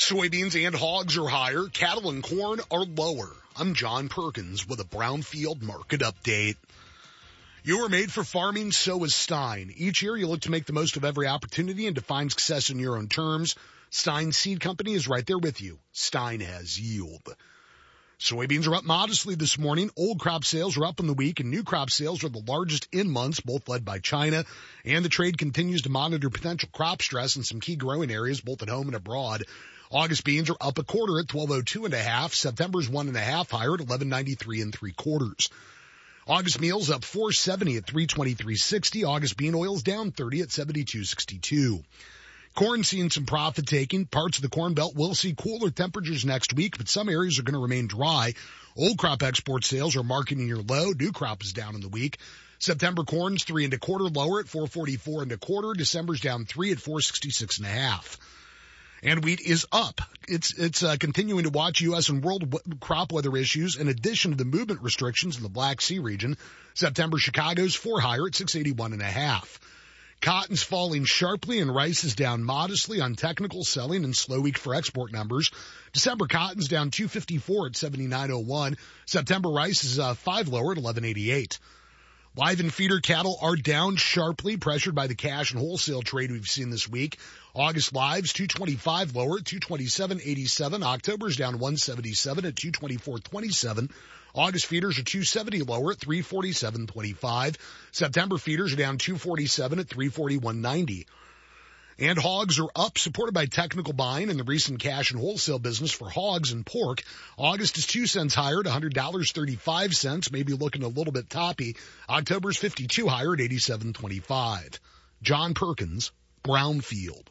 Soybeans and hogs are higher. Cattle and corn are lower. I'm John Perkins with a Brownfield market update. You are made for farming, so is Stein. Each year you look to make the most of every opportunity and define success in your own terms. Stein Seed Company is right there with you. Stein has yield. Soybeans are up modestly this morning. Old crop sales are up in the week, and new crop sales are the largest in months, both led by China. And the trade continues to monitor potential crop stress in some key growing areas, both at home and abroad. August beans are up a quarter at 12.02 September's 1.5 higher at 11.93 3/4. August meal's up 4.70 at 323.60. August bean oil's down 30 at 72.62. Corn seeing some profit taking. Parts of the Corn Belt will see cooler temperatures next week, but some areas are going to remain dry. Old crop export sales are marking a near low. New crop is down in the week. September corn's 3 1/4 lower at 4.44 1/4. December's down 3 at 4.66 And wheat is up. It's continuing to watch U.S. and world crop weather issues in addition to the movement restrictions in the Black Sea region. September Chicago's 4 higher at 681.5. Cotton's falling sharply and rice is down modestly on technical selling and slow week for export numbers. December cotton's down 254 at 79.01. September rice is 5 lower at 11.88. Live and feeder cattle are down sharply, pressured by the cash and wholesale trade we've seen this week. August lives, 225 lower at 227.87. October's down 177 at 224.27. August feeders are 270 lower at 347.25. September feeders are down 247 at 341.90. And hogs are up, supported by technical buying in the recent cash and wholesale business for hogs and pork. August is 2 cents higher at $100.35, maybe looking a little bit toppy. October's 52 higher at 87.25. John Perkins, Brownfield.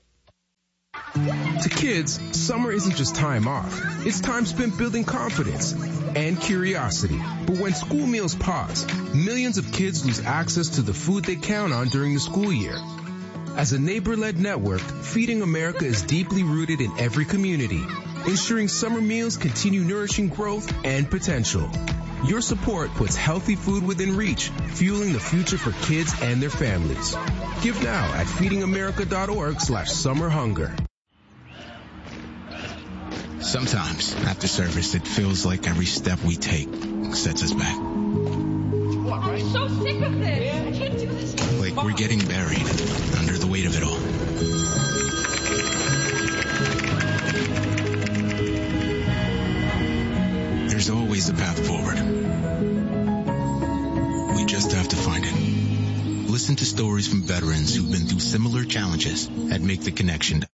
To kids, summer isn't just time off. It's time spent building confidence and curiosity. But when school meals pause, millions of kids lose access to the food they count on during the school year. As a neighbor-led network, Feeding America is deeply rooted in every community, ensuring summer meals continue nourishing growth and potential. Your support puts healthy food within reach, fueling the future for kids and their families. Give now at feedingamerica.org/summerhunger. Sometimes, after service, it feels like every step we take sets us back. I'm so sick of this. I can't do this. Like we're getting buried under the weight of it all. There's always a path forward. We just have to find it. Listen to stories from veterans who've been through similar challenges at Make the Connection.